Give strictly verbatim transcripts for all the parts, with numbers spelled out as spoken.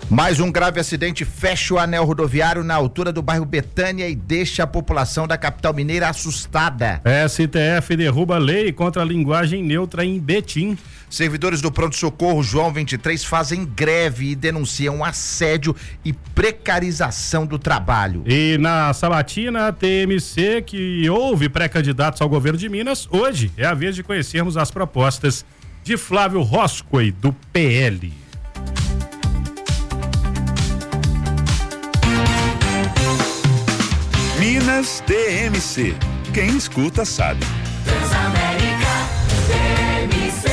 Mais um grave acidente fecha o anel rodoviário na altura do bairro Betânia e deixa a população da capital mineira assustada. S T F derruba lei contra a linguagem neutra em Betim. Servidores do pronto-socorro João vinte e três fazem greve e denunciam assédio e precarização do trabalho. E na Sabatina, T M C, que houve pré-candidatos ao governo de Minas, hoje é a vez de conhecermos as propostas de Flávio Roscoe, do P L. Minas D M C. Quem escuta sabe. Transamérica D M C.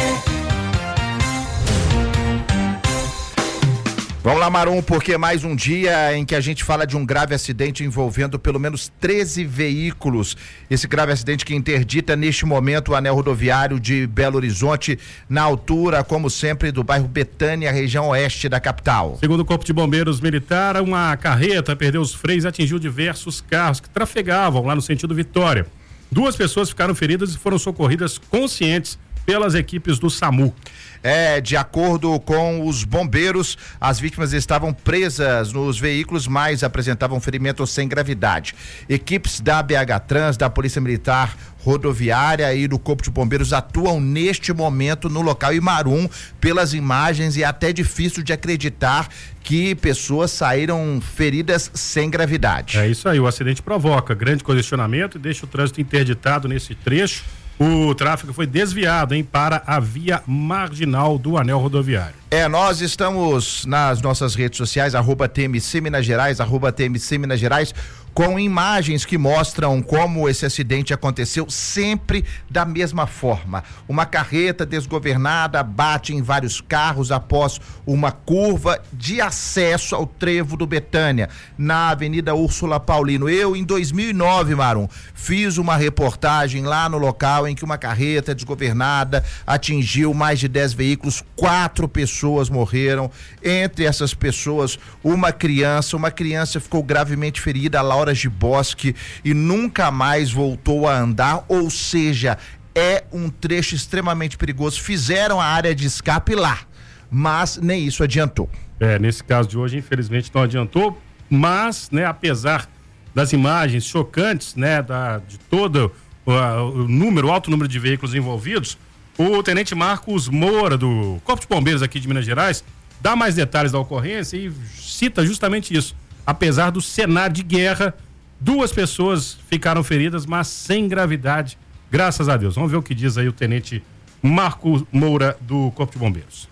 Vamos lá, Marum, porque mais um dia em que a gente fala de um grave acidente envolvendo pelo menos treze veículos. Esse grave acidente que interdita neste momento o anel rodoviário de Belo Horizonte, na altura, como sempre, do bairro Betânia, região oeste da capital. Segundo o Corpo de Bombeiros Militar, uma carreta perdeu os freios e atingiu diversos carros que trafegavam lá no sentido Vitória. Duas pessoas ficaram feridas e foram socorridas conscientes pelas equipes do SAMU. É, de acordo com os bombeiros, as vítimas estavam presas nos veículos, mas apresentavam ferimentos sem gravidade. Equipes da B H Trans, da Polícia Militar Rodoviária e do Corpo de Bombeiros atuam neste momento no local. E Marum, pelas imagens, é até difícil de acreditar que pessoas saíram feridas sem gravidade. É isso aí, o acidente provoca grande congestionamento e deixa o trânsito interditado nesse trecho. O tráfego foi desviado, hein, para a via marginal do anel rodoviário. É, nós estamos nas nossas redes sociais, arroba T M C Minas Gerais, arroba T M C Minas Gerais, com imagens que mostram como esse acidente aconteceu sempre da mesma forma. Uma carreta desgovernada bate em vários carros após uma curva de acesso ao trevo do Betânia, na Avenida Úrsula Paulino. Eu, em dois mil e nove, Marum, fiz uma reportagem lá no local em que uma carreta desgovernada atingiu mais de dez veículos, quatro pessoas morreram, entre essas pessoas uma criança, uma criança ficou gravemente ferida, a Laura de Bosque, e nunca mais voltou a andar, ou seja, é um trecho extremamente perigoso. Fizeram a área de escape lá, mas nem isso adiantou. É, nesse caso de hoje, infelizmente não adiantou, mas, né, apesar das imagens chocantes, né, da, de todo uh, o número, o alto número de veículos envolvidos, o tenente Marcos Moura, do Corpo de Bombeiros aqui de Minas Gerais, dá mais detalhes da ocorrência e cita justamente isso. Apesar do cenário de guerra, duas pessoas ficaram feridas, mas sem gravidade, graças a Deus. Vamos ver o que diz aí o tenente Marcos Moura, do Corpo de Bombeiros.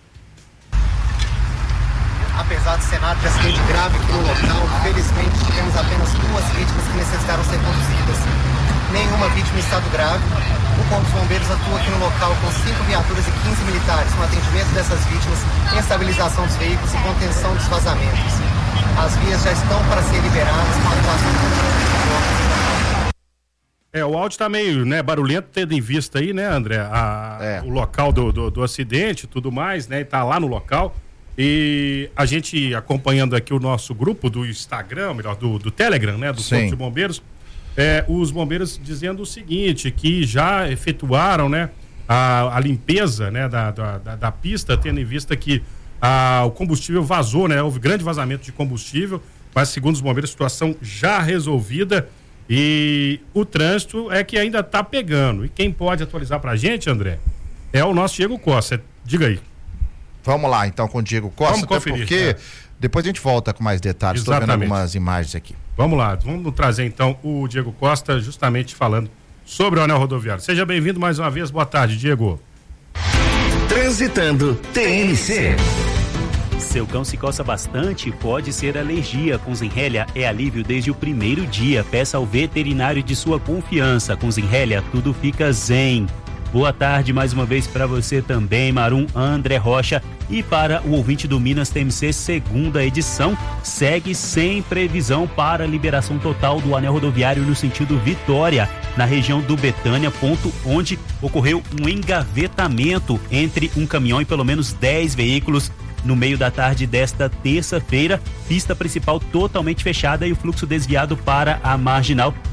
Apesar do cenário de acidente grave aqui no local, felizmente tivemos apenas duas vítimas que necessitaram ser conduzidas. Nenhuma vítima em estado grave. O Corpo de Bombeiros atua aqui no local com cinco viaturas e quinze militares no atendimento dessas vítimas, em estabilização dos veículos e contenção dos vazamentos. As vias já estão para ser liberadas com a atuação de... É, o áudio está meio, né, barulhento, tendo em vista aí, né, André, a, é. o local do, do, do acidente e tudo mais, né, e tá lá no local. E a gente acompanhando aqui o nosso grupo do Instagram, melhor, do, do Telegram, né, do Sim. Corpo de Bombeiros, é, os bombeiros dizendo o seguinte, que já efetuaram, né, a, a limpeza, né, da, da, da pista, tendo em vista que a, o combustível vazou, né, houve grande vazamento de combustível, mas segundo os bombeiros, a situação já resolvida e o trânsito é que ainda está pegando. E quem pode atualizar pra gente, André, é o nosso Diego Costa. Diga aí. Vamos lá, então, com o Diego Costa, Vamos conferir, porque é. depois a gente volta com mais detalhes. Estou vendo algumas imagens aqui. Vamos lá, vamos trazer então o Diego Costa justamente falando sobre o anel rodoviário. Seja bem-vindo mais uma vez, boa tarde, Diego. Transitando T N C. Seu cão se coça bastante, pode ser alergia. Com Zenrelia é alívio desde o primeiro dia. Peça ao veterinário de sua confiança. Com Zenrelia tudo fica zen. Boa tarde mais uma vez para você também, Marum, André Rocha, e para o ouvinte do Minas T M C, segunda edição, segue sem previsão para liberação total do anel rodoviário no sentido Vitória, na região do Betânia, ponto onde ocorreu um engavetamento entre um caminhão e pelo menos dez veículos no meio da tarde desta terça-feira, pista principal totalmente fechada e o fluxo desviado para a marginal.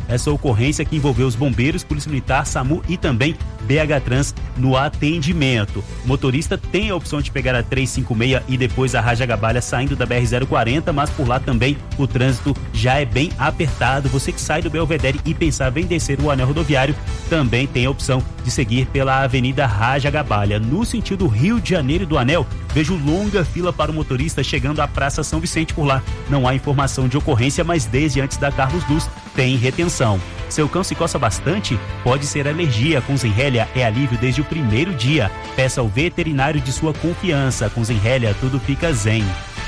Essa ocorrência que envolveu os bombeiros, Polícia Militar, SAMU e também B H Trans no atendimento. O motorista tem a opção de pegar a trezentos e cinquenta e seis e depois a Rajagabalha saindo da B R zero quarenta, mas por lá também o trânsito já é bem apertado. Você que sai do Belvedere e pensava em descer o anel rodoviário, também tem a opção de seguir pela Avenida Rajagabalha. No sentido Rio de Janeiro e do Anel, vejo longa fila para o motorista chegando à Praça São Vicente por lá. Não há informação de ocorrência, mas desde antes da Carlos Luz tem retenção. Seu cão se coça bastante? Pode ser alergia. Com Zenrelia é alívio desde o primeiro dia. Peça ao veterinário de sua confiança. Com Zenrelia tudo fica zen.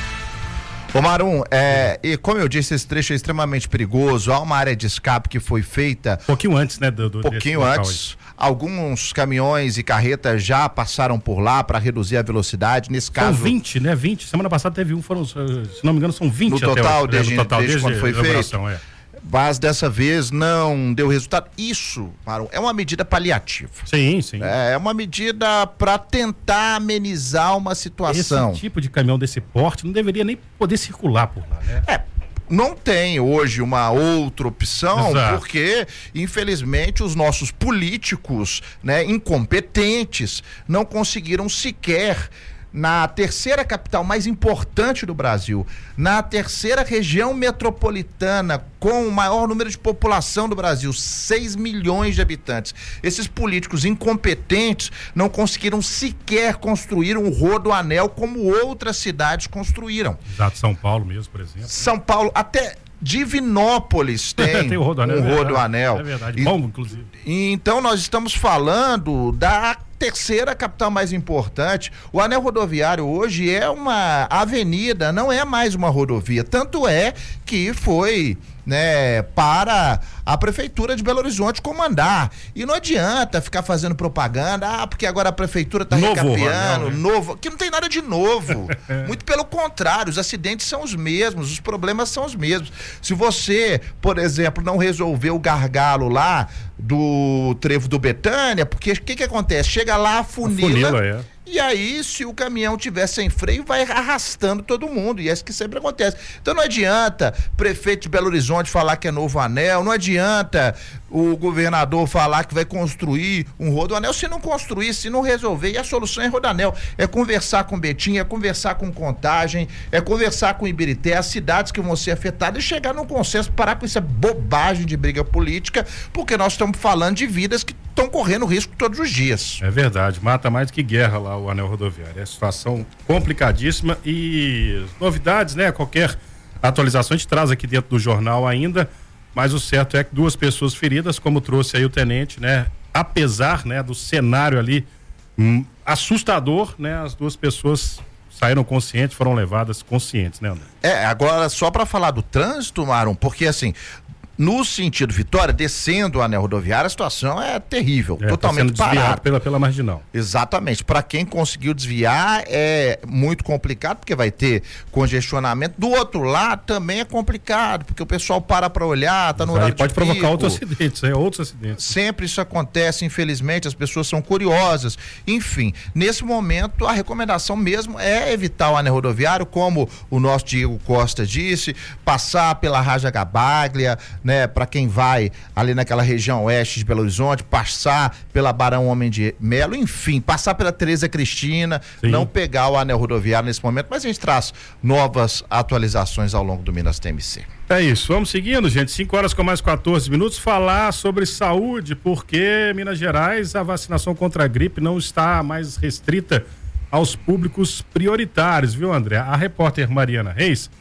Ô Marum, é, e como eu disse, esse trecho é extremamente perigoso. Há uma área de escape que foi feita um pouquinho antes, né? Do, do, pouquinho antes. Alguns caminhões e carretas já passaram por lá para reduzir a velocidade. Nesse caso. São vinte, né? vinte. Semana passada teve um, foram, se não me engano, são vinte no até total, hoje, desde, né? No total, desde, desde quando foi feito. É. Mas dessa vez não deu resultado. Isso, Marum, é uma medida paliativa. Sim, sim. É uma medida para tentar amenizar uma situação. Esse tipo de caminhão desse porte não deveria nem poder circular por lá, né? É. Não tem hoje uma outra opção, Exato. Porque, infelizmente, os nossos políticos, né, incompetentes, não conseguiram sequer, na terceira capital mais importante do Brasil, na terceira região metropolitana com o maior número de população do Brasil, seis milhões de habitantes. Esses políticos incompetentes não conseguiram sequer construir um rodoanel como outras cidades construíram. Exato, São Paulo mesmo, por exemplo. São Paulo, até Divinópolis tem, tem um rodoanel. Um rodoanel. É verdade, e, bom, inclusive. Então nós estamos falando da terceira capital mais importante. O anel rodoviário hoje é uma avenida, não é mais uma rodovia. Tanto é que foi, né, para a prefeitura de Belo Horizonte comandar. E não adianta ficar fazendo propaganda, ah, porque agora a prefeitura está recapeando, né? Novo, que não tem nada de novo. Muito pelo contrário, os acidentes são os mesmos, os problemas são os mesmos. Se você, por exemplo, não resolver o gargalo lá do trevo do Betânia, porque o que que acontece? Chega lá, a funila, a funila é. E aí, se o caminhão tiver sem freio, vai arrastando todo mundo, e é isso que sempre acontece. Então não adianta prefeito de Belo Horizonte falar que é novo anel, não adianta o governador falar que vai construir um rodoanel, se não construir, se não resolver, e a solução é rodoanel, é conversar com Betim, é conversar com Contagem, é conversar com Ibirité, as cidades que vão ser afetadas, e chegar num consenso, parar com essa bobagem de briga política, porque nós estamos falando de vidas que estão correndo risco todos os dias. É verdade, mata mais do que guerra lá o anel rodoviário, é situação complicadíssima e novidades, né, qualquer atualização a gente traz aqui dentro do jornal ainda, mas o certo é que duas pessoas feridas, como trouxe aí o tenente, né, apesar, né, do cenário ali hum, assustador, né, as duas pessoas saíram conscientes, foram levadas conscientes, né, André? É, agora só para falar do trânsito, Marum, porque assim, no sentido Vitória, descendo o anel rodoviário, a situação é terrível, é, totalmente tá parada. Pela, pela marginal. Exatamente. Para quem conseguiu desviar é muito complicado, porque vai ter congestionamento. Do outro lado também é complicado, porque o pessoal para para olhar, tá no horário de pico. Pode provocar outros acidentes, é, outros acidentes. Sempre isso acontece, infelizmente, as pessoas são curiosas. Enfim, nesse momento a recomendação mesmo é evitar o anel rodoviário, como o nosso Diego Costa disse, passar pela Rajagabalha, né, para quem vai ali naquela região oeste de Belo Horizonte, passar pela Barão Homem de Melo, enfim, passar pela Tereza Cristina, Sim. não pegar o anel rodoviário nesse momento, mas a gente traz novas atualizações ao longo do Minas T M C. É isso, vamos seguindo, gente, cinco horas com mais quatorze minutos, falar sobre saúde, porque Minas Gerais, a vacinação contra a gripe não está mais restrita aos públicos prioritários, viu, André? A repórter Mariana Reis